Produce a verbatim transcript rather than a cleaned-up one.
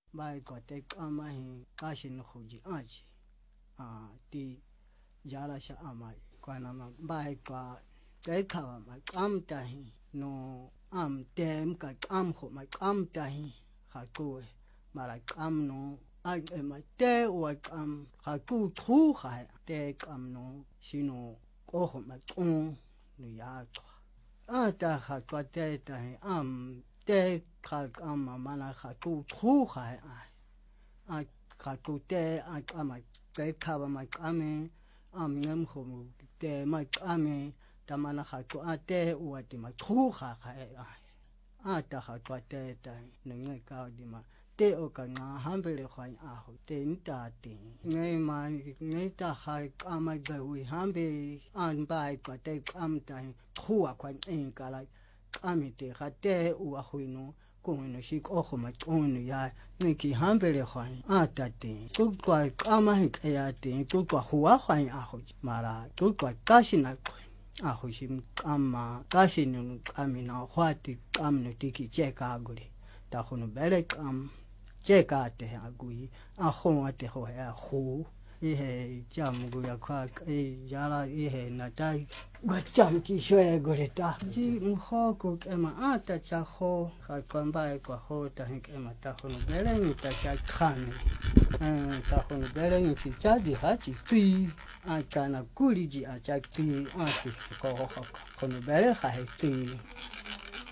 bai kwa te kama hi kashi no khuji aji a ti jara sha amai kwa na ma bai kwa te khawa ma kam ta hi no am tem ka kam kho ma kam ta hi kha tu ma la kam no ai ma te wa kam kha tu thu kha te kam no sino ko kho ma chung no ya chwa a ta kha kwa te ta hi am te kha kam ma na kha tu thu kha a kha tu te a kam te kha ba ma kam am ngam kho te ma kam ta ma na kha tu a te wa ti ma thu kha kha a ta kha kwa te ta no ngai ka di ma te o ka na ham be le khwan a ho te nta ti ngai ma ngai ta kha kam ma ga wi ham be an bai kwa te kam ta thu a khwan in ka la kam te kha te u a hu no ko no shi ko kho ma ko no ya ngai ki ham be le khwan a ta ti tu kwa kam ma hi ya ti tu kwa hu a khwan a ho ma la tu kwa ka shi na a ho shi kam ma ka shi no kam na khwa ti kam no ti ki che ka gu le ta ho no be le kam che ka te a gu a ho a te ho a hu i he cham gu ya kha e ya la i he na ta gwa cham ki shwe gu le ta ji mu ho ku ke ma a ta cha ho kha kon ba ko ho ta he ke ma ta ho no be le ni ta cha khan ta ho no be le ni chi cha di ha chi tui a cha na ku li ji a cha tui a ti ko ho ko no be le kha he tui